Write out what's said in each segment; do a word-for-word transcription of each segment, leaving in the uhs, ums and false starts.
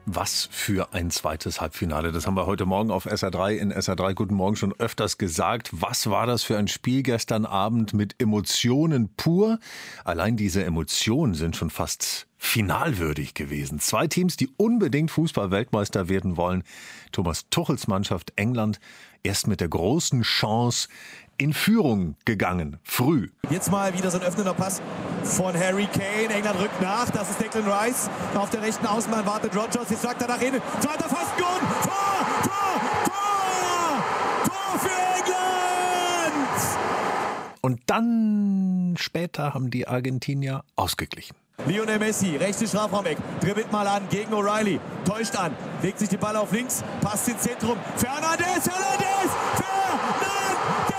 Was für ein zweites Halbfinale. Das haben wir heute Morgen auf S R drei in S R drei Guten Morgen schon öfters gesagt. Was war das für ein Spiel gestern Abend mit Emotionen pur? Allein diese Emotionen sind schon fast finalwürdig gewesen. Zwei Teams, die unbedingt Fußball-Weltmeister werden wollen. Thomas Tuchels Mannschaft England erst mit der großen Chance in Führung gegangen, früh. Jetzt mal wieder so ein öffnender Pass von Harry Kane. England rückt nach, das ist Declan Rice. Auf der rechten Außenbahn wartet Rodgers, jetzt sagt er nach innen. Zweiter Pfosten, Tor, Tor, Tor, Tor für England! Und dann später haben die Argentinier ausgeglichen. Lionel Messi, rechte Strafraumeck, dribbelt mal an gegen O'Reilly, täuscht an, legt sich den Ball auf links, passt ins Zentrum. Fernandes, Fernandes, Fernandes!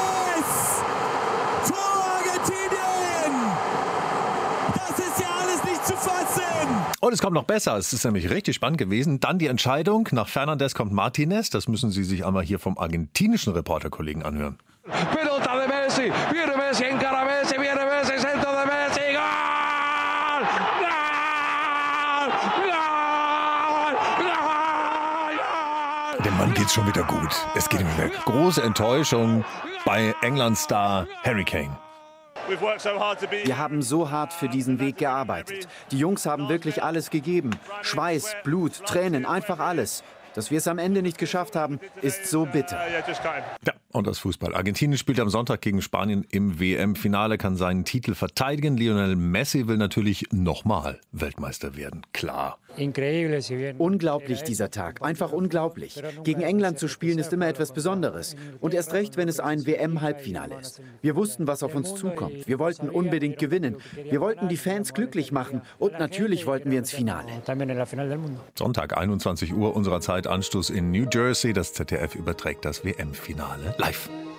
Tor Argentinien! Das ist ja alles nicht zu fassen! Und es kommt noch besser, es ist nämlich richtig spannend gewesen. Dann die Entscheidung, nach Fernandes kommt Martinez. Das müssen Sie sich einmal hier vom argentinischen Reporterkollegen anhören. Pelota de Messi, viene Messi, encara Messi, viene Messi, centro de Messi, gol! Gol! Gol! Gol! Dem Mann geht's schon wieder gut. Es geht ihm wieder. Große Enttäuschung bei England-Star Harry Kane. Wir haben so hart für diesen Weg gearbeitet. Die Jungs haben wirklich alles gegeben. Schweiß, Blut, Tränen, einfach alles. Dass wir es am Ende nicht geschafft haben, ist so bitter. Ja, und das Fußball. Argentinien spielt am Sonntag gegen Spanien im W M-Finale, kann seinen Titel verteidigen. Lionel Messi will natürlich nochmal Weltmeister werden, klar. Unglaublich dieser Tag, einfach unglaublich. Gegen England zu spielen ist immer etwas Besonderes. Und erst recht, wenn es ein W M-Halbfinale ist. Wir wussten, was auf uns zukommt. Wir wollten unbedingt gewinnen. Wir wollten die Fans glücklich machen. Und natürlich wollten wir ins Finale. Sonntag, einundzwanzig Uhr unserer Zeit, Anstoß in New Jersey. Das Z D F überträgt das W M-Finale live.